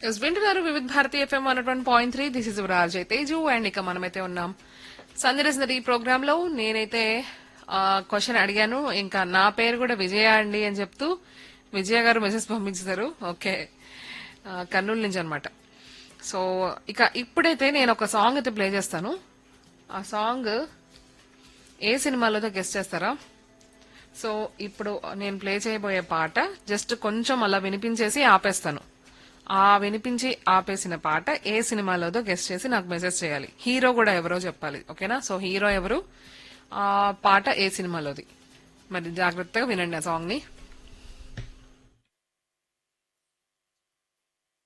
వింటున్నారు వివిధ Bharati FM 101.3. This is రాజయ్ Teju and ఇక మనమైతే ఉన్నాం సందర్శనరీ ప్రోగ్రామ్ లో. నేనైతే క్వశ్చన్ అడిగాను, ఇంకా నా పేరు కూడా విజయ అండి అని చెప్తూ విజయ గారు మెసేజ్ పంపించారు. ఓకే, కర్నూలు నుంచి అనమాట. సో ఇక ఇప్పుడైతే నేను ఒక సాంగ్ అయితే ప్లే చేస్తాను. ఆ సాంగ్ ఏ సినిమాలోతో గెస్ట్ చేస్తారా? సో ఇప్పుడు నేను ప్లే చేయబోయే పాట జస్ట్ కొంచెం అలా వినిపించేసి ఆపేస్తాను. ఆ వినిపించి ఆపేసిన పాట ఏ సినిమాలోదో గెస్ట్ చేసి నాకు మెసేజ్ చేయాలి. హీరో కూడా ఎవరో చెప్పాలి, ఓకేనా? సో హీరో ఎవరు, ఆ పాట ఏ సినిమాలోది, మరి జాగ్రత్తగా వినండి ఆ సాంగ్ ని.